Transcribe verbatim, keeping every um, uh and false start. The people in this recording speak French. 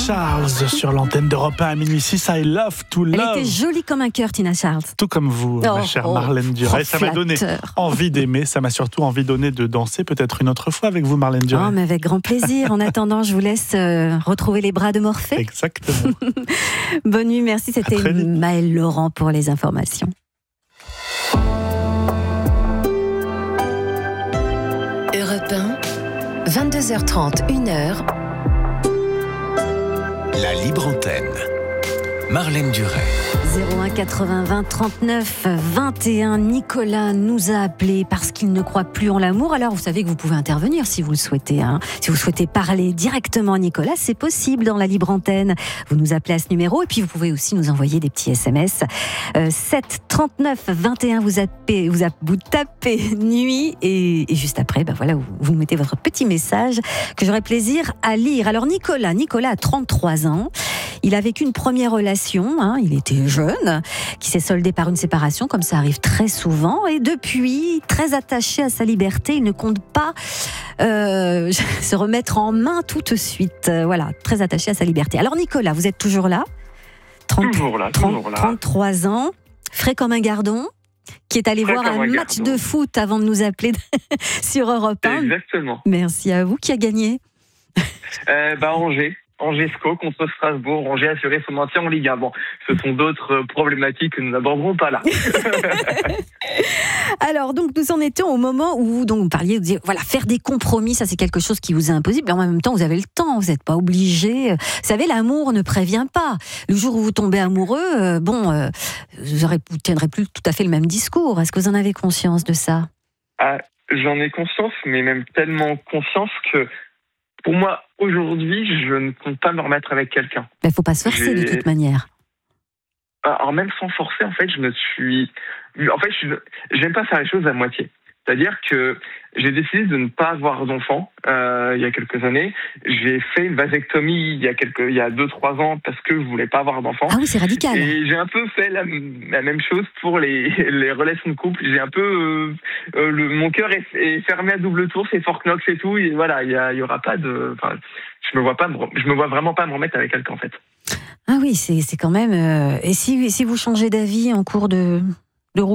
Charles sur l'antenne d'Europe un à minuit six, I love to love. Elle était jolie comme un cœur, Tina Charles. Tout comme vous, oh, ma chère oh, Marlène Duret. oh, ça m'a donné envie d'aimer, ça m'a surtout envie donné de danser, peut-être une autre fois avec vous, Marlène Duret. Oh, mais avec grand plaisir. En attendant, je vous laisse euh, retrouver les bras de Morphée. Exactement. Bonne nuit, merci. C'était Maëlle Laurent pour les informations. Europe un, vingt-deux heures trente, une heure. La libre antenne. Marlène Duret. zéro un quatre-vingts vingt trente-neuf vingt et un. Nicolas nous a appelé parce qu'il ne croit plus en l'amour. Alors vous savez que vous pouvez intervenir si vous le souhaitez. Hein. Si vous souhaitez parler directement à Nicolas, c'est possible dans la libre antenne. Vous nous appelez à ce numéro et puis vous pouvez aussi nous envoyer des petits S M S. Euh, sept trente-neuf vingt et un, vous, appelez, vous, vous tapez nuit et, et juste après, ben voilà, vous, vous mettez votre petit message que j'aurai plaisir à lire. Alors Nicolas, Nicolas a trente-trois ans. Il a vécu une première relation, hein, il était jeune, qui s'est soldée par une séparation, comme ça arrive très souvent. Et depuis, très attaché à sa liberté, il ne compte pas euh, se remettre en main tout de suite. Euh, voilà, très attaché à sa liberté. Alors Nicolas, vous êtes toujours là trente, Toujours là, toujours là. trente-trois ans, frais comme un gardon, qui est allé Frais voir un, un match gardon. de foot avant de nous appeler sur Europe un. Exactement. Merci à vous. Qui a gagné? Euh, bah, Angers. Angers SCO contre Strasbourg. Angers a assuré son maintien en Ligue un. Bon, ce sont d'autres problématiques que nous n'aborderons pas là. Alors, donc, nous en étions au moment où donc, vous parliez, vous disiez, voilà, faire des compromis, ça c'est quelque chose qui vous est impossible, mais en même temps, vous avez le temps, vous n'êtes pas obligé. Vous savez, l'amour ne prévient pas. Le jour où vous tombez amoureux, euh, bon, euh, vous ne tiendrez plus tout à fait le même discours. Est-ce que vous en avez conscience de ça? Ah, j'en ai conscience, mais même tellement conscience que pour moi, aujourd'hui, je ne compte pas me remettre avec quelqu'un. Il ne faut pas se forcer J'ai... de toute manière. Alors même sans forcer, en fait, je me suis... En fait, je n'aime pas faire les choses à moitié. C'est-à-dire que j'ai décidé de ne pas avoir d'enfant euh, il y a quelques années. J'ai fait une vasectomie il y a quelques, il y a deux trois ans parce que je voulais pas avoir d'enfant. Ah oui, c'est radical. Et j'ai un peu fait la, la même chose pour les, les relations de couple. J'ai un peu euh, euh, le, mon cœur est, est fermé à double tour, c'est Fort Knox et tout. Et voilà, il y, a, il y aura pas de. Enfin, je me vois pas, je me vois vraiment pas me remettre avec quelqu'un en fait. Ah oui, c'est, c'est quand même. Euh, et si, si vous changez d'avis en cours de,